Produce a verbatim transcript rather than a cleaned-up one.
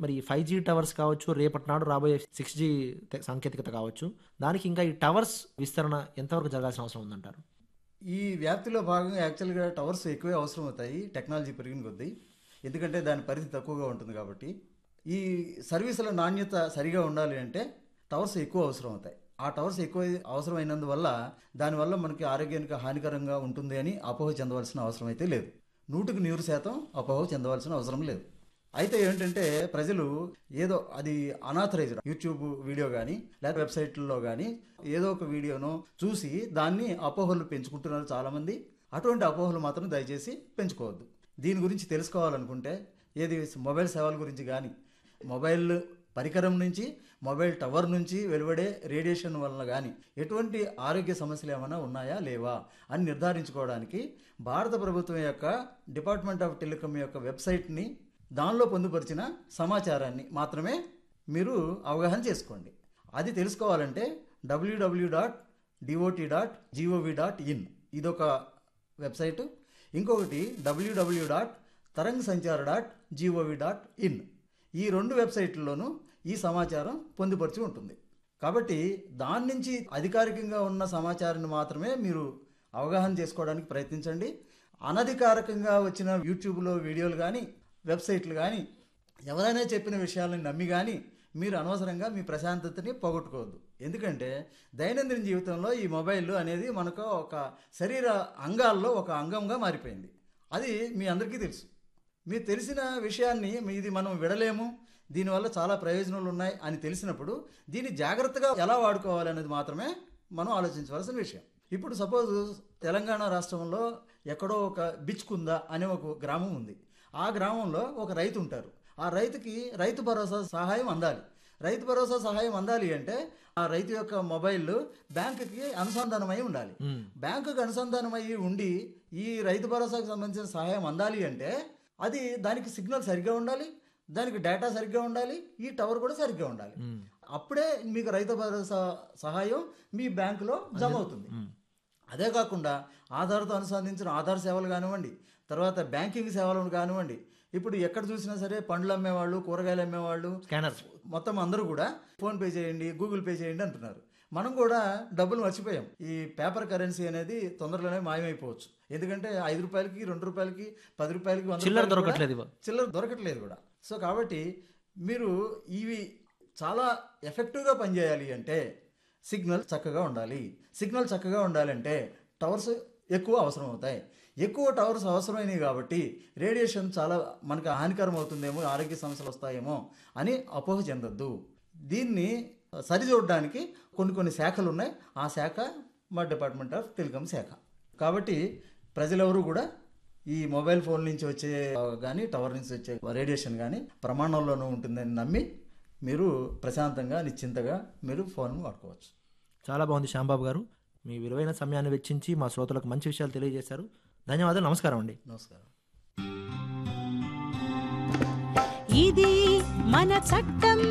మరి five G towers కావచ్చు, రేపటి నాడు రాబోయే సిక్స్ జీ సాంకేతికత కావచ్చు, దానికి ఇంకా ఈ టవర్స్ విస్తరణ ఎంతవరకు జరగాల్సిన అవసరం ఉందంటారు? ఈ వ్యాప్తిలో భాగంగా యాక్చువల్గా టవర్స్ ఎక్కువే అవసరం అవుతాయి టెక్నాలజీ పెరిగిన కొద్దీ. ఎందుకంటే దాని పరిధి తక్కువగా ఉంటుంది కాబట్టి. ఈ సర్వీసుల నాణ్యత సరిగా ఉండాలి అంటే టవర్స్ ఎక్కువ అవసరం అవుతాయి. ఆ టవర్స్ ఎక్కువ అవసరమైనందువల్ల దానివల్ల మనకి ఆరోగ్యానికి హానికరంగా ఉంటుంది అని అపోహ చెందవలసిన అవసరం అయితే లేదు. నూటికి నూరు శాతం అపోహ చెందవలసిన అవసరం లేదు. అయితే ఏంటంటే ప్రజలు ఏదో అది అనాథరైజ్డ్ యూట్యూబ్ వీడియో కానీ లేదా వెబ్సైట్లలో కానీ ఏదో ఒక వీడియోను చూసి దాన్ని అపోహలు పెంచుకుంటున్నారు చాలామంది. అటువంటి అపోహలు మాత్రం దయచేసి పెంచుకోవద్దు. దీని గురించి తెలుసుకోవాలనుకుంటే ఏది మొబైల్ సేవల గురించి కానీ, మొబైల్ పరికరం నుంచి, మొబైల్ టవర్ నుంచి వెలువడే రేడియేషన్ వలన కానీ ఎటువంటి ఆరోగ్య సమస్యలు ఏమైనా ఉన్నాయా లేవా అని నిర్ధారించుకోవడానికి భారత ప్రభుత్వం యొక్క డిపార్ట్మెంట్ ఆఫ్ టెలికాం యొక్క వెబ్సైట్ని, దానిలో పొందుపరిచిన సమాచారాన్ని మాత్రమే మీరు అవగాహన చేసుకోండి. అది తెలుసుకోవాలంటే W W dot DOT dot GOV dot in ఇదొక వెబ్సైటు. ఇంకొకటి W W dot Tarang Sanchar dot GOV dot in. ఈ రెండు వెబ్సైట్లలోనూ ఈ సమాచారం పొందుపరిచి ఉంటుంది. కాబట్టి దాని నుంచి అధికారికంగా ఉన్న సమాచారాన్ని మాత్రమే మీరు అవగాహన చేసుకోవడానికి ప్రయత్నించండి. అనధికారికంగా వచ్చిన యూట్యూబ్లో వీడియోలు కానీ, వెబ్సైట్లు కానీ, ఎవరైనా చెప్పిన విషయాలను నమ్మి కానీ మీరు అనవసరంగా మీ ప్రశాంతతని పోగొట్టుకోవద్దు. ఎందుకంటే దైనందిన జీవితంలో ఈ మొబైల్ అనేది మనకు ఒక శరీర అంగాల్లో ఒక అంగంగా మారిపోయింది. అది మీ అందరికీ తెలుసు. మీకు తెలిసిన విషయాన్ని ఇది మనం విడలేము, దీనివల్ల చాలా ప్రయోజనాలు ఉన్నాయి అని తెలిసినప్పుడు దీన్ని జాగ్రత్తగా ఎలా వాడుకోవాలి అనేది మాత్రమే మనం ఆలోచించవలసిన విషయం. ఇప్పుడు సపోజ్ తెలంగాణ రాష్ట్రంలో ఎక్కడో ఒక బిచ్కుంద అనే ఒక గ్రామం ఉంది. ఆ గ్రామంలో ఒక రైతు ఉంటారు. ఆ రైతుకి రైతు భరోసా సహాయం అందాలి. రైతు భరోసా సహాయం అందాలి అంటే ఆ రైతు యొక్క మొబైల్ బ్యాంకుకి అనుసంధానమై ఉండాలి. బ్యాంకుకి అనుసంధానమై ఉండి ఈ రైతు భరోసాకు సంబంధించిన సహాయం అందాలి అంటే అది దానికి సిగ్నల్ సరిగ్గా ఉండాలి, దానికి డేటా సరిగ్గా ఉండాలి, ఈ టవర్ కూడా సరిగ్గా ఉండాలి. అప్పుడే మీకు రైతు భరోసా సహాయం మీ బ్యాంకులో జమ అవుతుంది. అదే కాకుండా ఆధార్తో అనుసంధించిన ఆధార్ సేవలు కానివ్వండి, తర్వాత బ్యాంకింగ్ సేవలను కానివ్వండి, ఇప్పుడు ఎక్కడ చూసినా సరే పండ్లు అమ్మేవాళ్ళు, కూరగాయలు అమ్మేవాళ్ళు, స్కానర్ మొత్తం అందరూ కూడా ఫోన్పే చేయండి, గూగుల్ పే చేయండి అంటున్నారు. మనం కూడా డబ్బులు మర్చిపోయాం. ఈ పేపర్ కరెన్సీ అనేది తొందరలోనే మాయమైపోవచ్చు. ఎందుకంటే ఐదు రూపాయలకి, రెండు రూపాయలకి, పది రూపాయలకి, వంద చిల్లర దొరకట్లేదు చిల్లర దొరకట్లేదు కూడా. సో కాబట్టి మీరు ఇవి చాలా ఎఫెక్టివ్గా పనిచేయాలి అంటే సిగ్నల్ చక్కగా ఉండాలి. సిగ్నల్ చక్కగా ఉండాలంటే టవర్స్ ఎక్కువ అవసరం అవుతాయి. ఎక్కువ టవర్స్ అవసరమైనవి కాబట్టి రేడియేషన్ చాలా మనకు హానికరం అవుతుందేమో, ఆరోగ్య సమస్యలు వస్తాయేమో అని అపోహ చెందొద్దు. దీన్ని సరిచూడడానికి కొన్ని కొన్ని శాఖలు ఉన్నాయి. ఆ శాఖ మా డిపార్ట్మెంట్ ఆఫ్ టెలికాం శాఖ. కాబట్టి ప్రజలెవరూ కూడా ఈ మొబైల్ ఫోన్ నుంచి వచ్చే కానీ, టవర్ నుంచి వచ్చే రేడియేషన్ కానీ ప్రమాణంలోనూ ఉంటుందని నమ్మి మీరు ప్రశాంతంగా, నిశ్చింతగా మీరు ఫోన్ వాడుకోవచ్చు. చాలా బాగుంది శ్యాంబాబు గారు. మీ విలువైన సమయాన్ని వెచ్చించి మా శ్రోతలకు మంచి విషయాలు తెలియజేశారు. ధన్యవాదాలు. నమస్కారం అండి. నమస్కారం. ఇది మన చట్టం